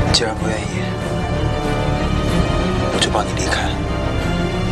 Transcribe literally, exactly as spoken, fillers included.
既然不愿意，我就帮你离开。